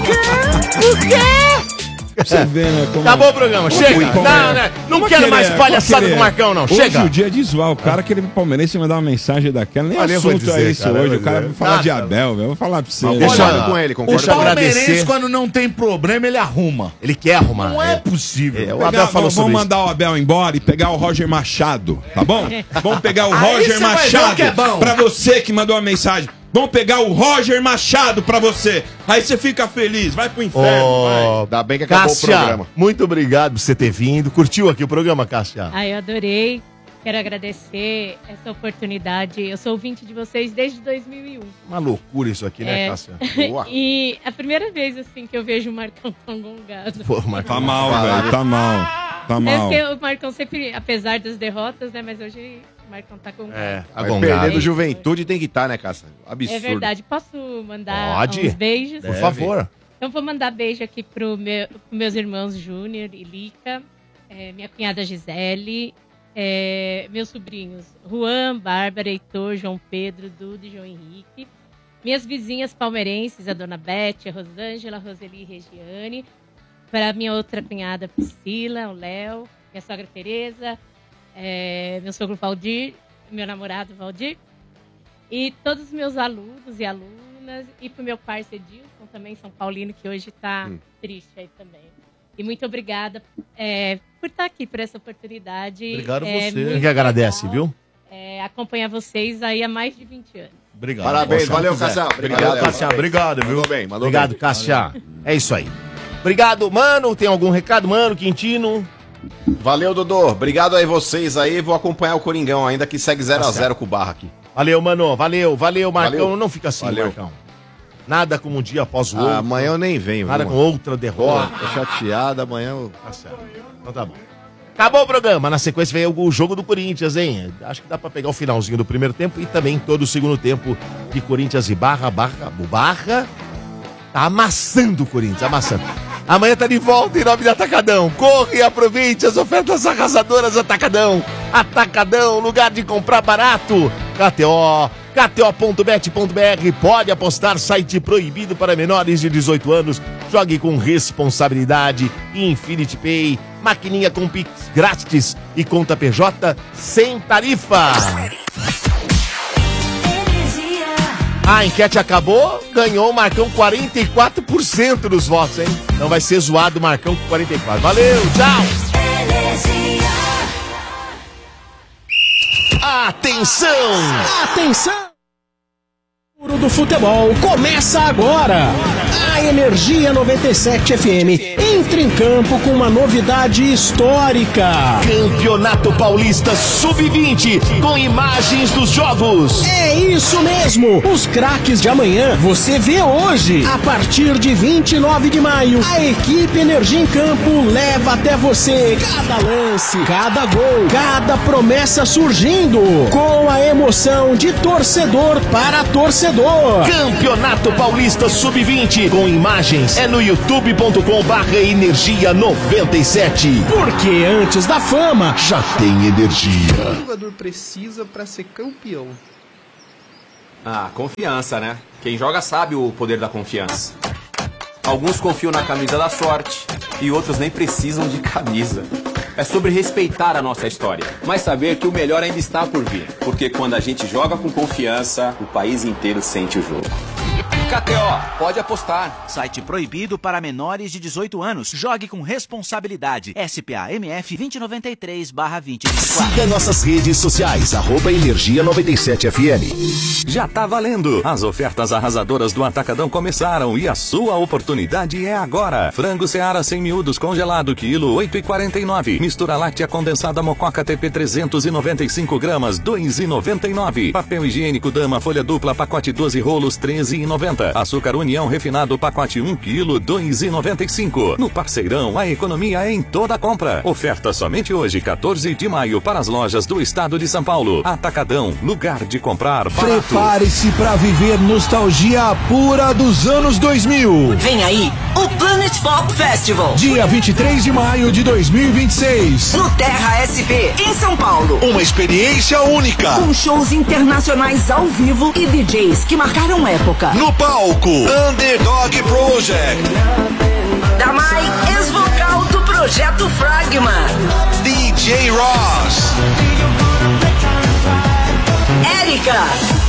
O quê? Você vê, né? Acabou o programa, chega. Não quero mais palhaçada com o Marcão, não. Chega. Hoje o dia de zoar. O cara que ele palmeirense mandar uma mensagem daquela. Nem assunto é esse hoje. O cara vai falar de Abel, velho. Eu vou falar pra você. Deixa com ele, concordo. O palmeirense, quando não tem problema, ele arruma. Ele quer arrumar. Não é possível. O Abel falou sobre isso. Vamos mandar o Abel embora e pegar o Roger Machado, tá bom? Vamos pegar o Roger Machado pra você que mandou a mensagem. Vamos pegar o Roger Machado pra você. Aí você fica feliz, vai pro inferno. Vai. Ainda bem que acabou Cássia, o programa. Muito obrigado por você ter vindo. Curtiu aqui o programa, Cássia? Eu adorei. Quero agradecer essa oportunidade. Eu sou ouvinte de vocês desde 2001. Uma loucura isso aqui, né, Cássia? Boa. E a primeira vez, assim, que eu vejo o Marcão tão gongado. Pô, Marcão, tá mal, velho, tá mal. Tá mal. É porque o Marcão sempre, apesar das derrotas, né, mas hoje o Marcão tá gongado. Vai perder do Juventude tem que estar, né, Cássia? Absurdo. É verdade. Posso mandar uns beijos? Por favor. Então vou mandar beijo aqui pros meus irmãos Júnior e Lica, minha cunhada Gisele, meus sobrinhos Juan, Bárbara, Heitor, João Pedro, Duda e João Henrique, minhas vizinhas palmeirenses, a dona Beth, a Rosângela, a Roseli e Regiane, para minha outra cunhada Priscila, o Léo, minha sogra Tereza, meu sogro Valdir, meu namorado Valdir, e todos os meus alunos e alunas, e pro meu parceiro Edilson, também São Paulino, que hoje tá triste aí também. E muito obrigada por estar aqui, por essa oportunidade. Obrigado a você. Quem que agradece, viu? Acompanhar vocês aí há mais de 20 anos. Obrigado. Parabéns, valeu, Cássia. Obrigado, Cássia. Obrigado, viu? Mandou bem, mandou Obrigado, bem. Cássia. É isso aí. Obrigado, mano. Tem algum recado, mano? Quintino? Valeu, Dodô. Obrigado aí vocês aí. Vou acompanhar o Coringão ainda, que segue 0x0 com o Barra aqui. Valeu, mano. Valeu, Marcão. Valeu. Não fica assim, Valeu. Marcão. Nada como um dia após o outro. Amanhã eu nem venho. Nada com outra derrota. Tô chateado, amanhã eu... Tá certo. Então tá bom. Acabou o programa. Na sequência vem o jogo do Corinthians, hein? Acho que dá pra pegar o finalzinho do primeiro tempo e também todo o segundo tempo de Corinthians e Barra. Barra tá amassando o Corinthians, amassando. Amanhã tá de volta em nome do Atacadão. Corre e aproveite as ofertas arrasadoras Atacadão. Atacadão, lugar de comprar barato. KTO.bet.br, pode apostar, site proibido para menores de 18 anos. Jogue com responsabilidade. Infinity Pay, maquininha com Pix grátis e conta PJ sem tarifa. A enquete acabou, ganhou o Marcão 44% dos votos, hein? Então vai ser zoado o Marcão com 44%. Valeu, tchau! Atenção! Atenção! O Futuro do Futebol começa agora! A Energia 97 FM entra em campo com uma novidade histórica. Campeonato Paulista Sub-20 com imagens dos jogos. É isso mesmo! Os craques de amanhã você vê hoje. A partir de 29 de maio, a equipe Energia em Campo leva até você cada lance, cada gol, cada promessa surgindo com a emoção de torcedor para torcedor. Campeonato Paulista Sub-20 com imagens é no youtube.com/energia97. Porque antes da fama já tem energia. O jogador precisa para ser campeão. Confiança, né? Quem joga sabe o poder da confiança. Alguns confiam na camisa da sorte e outros nem precisam de camisa. É sobre respeitar a nossa história, mas saber que o melhor ainda está por vir. Porque quando a gente joga com confiança, o país inteiro sente o jogo. KTO, pode apostar. Site proibido para menores de 18 anos. Jogue com responsabilidade. SPA-MF 2093/2024. Siga nossas redes sociais, @Energia97FM. Já tá valendo! As ofertas arrasadoras do Atacadão começaram e a sua oportunidade é agora. Frango Seara 100 miúdos congelado, quilo 8,49. Mistura láctea condensada Mococa TP 395 gramas, 2,99. Papel higiênico Dama folha dupla, pacote 12 rolos, 13,90. Açúcar União refinado, pacote 1 kg, 2,95. No Parceirão, a economia é em toda compra. Oferta somente hoje, 14 de maio, para as lojas do estado de São Paulo. Atacadão, lugar de comprar barato. Prepare-se para viver nostalgia pura dos anos 2000. Vem aí, o Planet Pop Festival. Dia 23 de maio de 2026. No Terra SP, em São Paulo. Uma experiência única. Com shows internacionais ao vivo e DJs que marcaram época. No Palco, Underdog Project. Damai, ex-vocal do Projeto Fragma. DJ Ross. Érica.